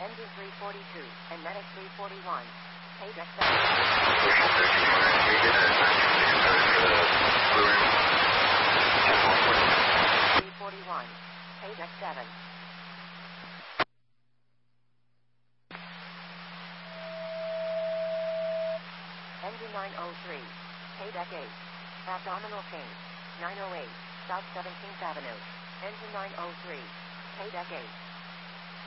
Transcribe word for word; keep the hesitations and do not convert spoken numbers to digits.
Engine three forty-two, and Medic three forty-one. Page X seven. three forty-one. Page X seven. Engine nine oh three. Page X eight. Abdominal change. nine oh eight. South seventeenth Avenue. Engine nine oh three. Page X eight.